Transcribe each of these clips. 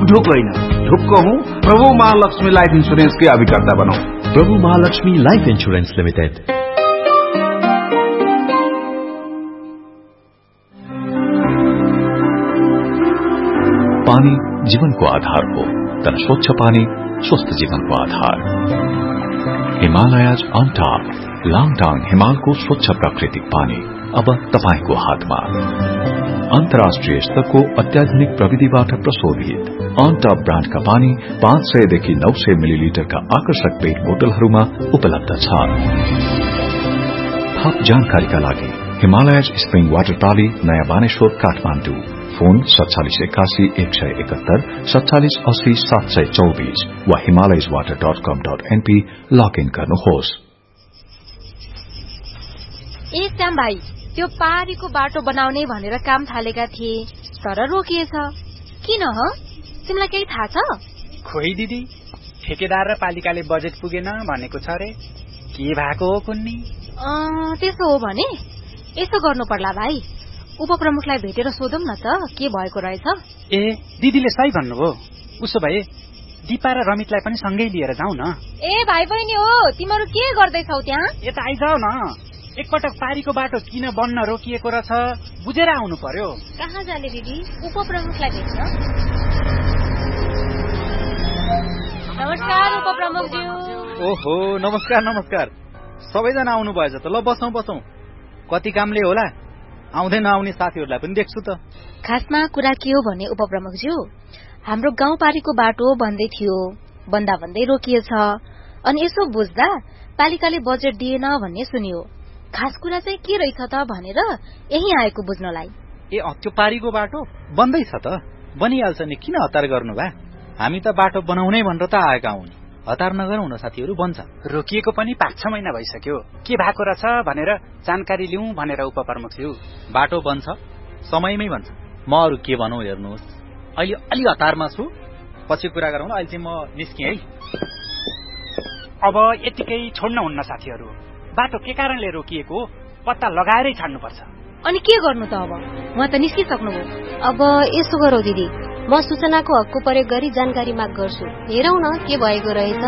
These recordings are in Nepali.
ढुक होइन, ढुक्क हूँ। प्रभु महालक्ष्मी लाइफ इंश्योरेंस के अभिकर्ता बनौं। प्रभु महालक्ष्मी लाइफ इंश्योरेंस लिमिटेड। पानी जीवनको आधार हो, तर स्वच्छ पानी स्वस्थ जीवनको आधार। हिमालयज अन टॉप, लाङटाङ हिमालको स्वच्छ प्राकृतिक पानी अब तपाईको हातमा। अन्तर्राष्ट्रिय स्तरको अत्याधुनिक प्रविधिबाट प्रशोधित अन टॉप ब्रान्डका पानी 500 देखि 900 मिलिलिटरका आकर्षक पेट बोतलहरूमा उपलब्ध छ। थप जानकारीका लागि हिमालयज स्प्रिङ वाटर टाली, नयाँ बानेश्वर, काठमाडौँ। फोन 4781 171 47 80 724 वा himalayaswater.com.np लगइन गर्नुहोस्। ए श्याम भाइ, त्यो पारीको बाटो बनाउने भनेर काम थालेका थिए, तर रोकिएछ। किन हो? तिमीलाई केही थाहा छ? खोइ दिदी, ठेकेदार र पालिकाले बजेट पुगेन भनेको छ रे। के भएको हो कुन्नी? त्यसो हो भने यसो गर्नु पर्ला भाइ, उपप्रमुखलाई भेटेर सोधौं न त के भएको रहेछ। ए दिदीले सही भन्नुभयो। उसो भए दिपा र रमितलाई पनि सँगै लिएर जाउँ न। ए भाइ बहिनी हो, तिमीहरू के गर्दैछौ त्यहाँ? यता आइजाऊ न। एकपटक पारीको बाटो किन बन्न रोकिएको रहेछ बुझेर आउनु पर्यो। कहाँ जाने दिदी? उपप्रमुखलाई भेट्न। नमस्कार उपप्रमुखज्यू। ओहो, नमस्कार नमस्कार। सबैजना आउनु भएछ त। ल बसौं बसौं। कति कामले होला, आउँदै नआउने साथीहरूलाई पनि देख्छु त। खासमा कुरा के हो भने उपप्रमुखज्यू, हाम्रो गाउँपारीको बाटो बन्दै थियो, बन्दा भन्दै रोकिएछ। अनि यसो बुझ्दा पालिकाले बजेट दिएन भन्ने सुनियो। खास कुरा चाहिँ के रहेछ त भनेर यही आएको बुझ्नलाई। ए त्यो पारीको बाटो बन्दैछ त। बनिहाल्छ नि, किन हतार गर्नु भा? हामी त बाटो बनाउनै भनेर त आएका हौं। हतार नगरौं न साथीहरू, बन्छ। रोकिएको पनि 5-6 महिना भइसक्यो। के भएको रहेछ भनेर जानकारी लिउँ भनेर उपप्रमुखज्यू। बाटो बन्छ, समयमै बन्छ। म अरू के भनौं हेर्नुहोस्, अहिले अलि हतारमा छु, पछि कुरा गरौँ। अहिले चाहिँ म निस्केँ है। अब यतिकै छोड्न हुन्न साथीहरू। बाटो के कारणले रोकिएको पत्ता लगाएरै छाड्नुपर्छ। अनि के गर्नु त अब? उहाँ त निस्किसक्नुभयो। अब यसो गरौ दिदी, म सूचनाको हकको प्रयोग गरी जानकारी माग गर्छु। हेरौं न के भएको रहेछ।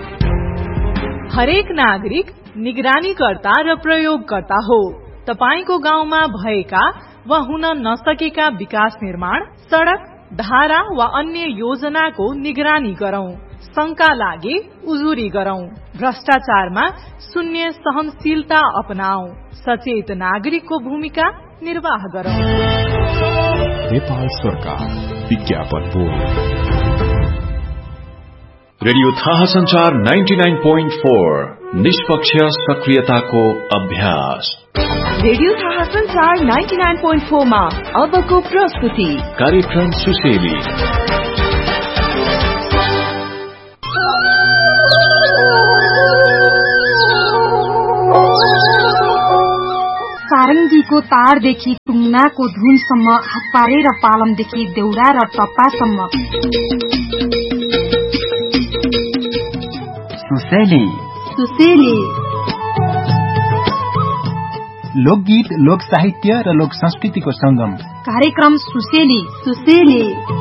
हरेक नागरिक निगरानीकर्ता र प्रयोगकर्ता हो। तपाईको गाउँमा भएका वा हुन नसकेका विकास निर्माण, सड़क, धारा वा अन्य योजनाको निगरानी गरौं। शंका लागे उजुरी गरौं। भ्रष्टाचारमा शून्य सहनशीलता अपनाऊ। सचेत नागरिकको भूमिका निर्वाह गरौं। नेपाल सरकार विज्ञापन बोर्ड। रेडियो थाहा संचार 99.4 निष्पक्ष सक्रियताको अभ्यास। रेडियो थाहा संचार 99.4 मा अबको प्रस्तुति कार्यक्रम सुसेली। सारङ्गीको तारदेखि टुङ्नाको धुनसम्म, हप्पारे र पालमदेखि देउरा र टप्पासम्म। सुसेली सुसेली लोकगीत, लोक साहित्य र लोक संस्कृतिको संगम। कार्यक्रम सुसेली सुसेली।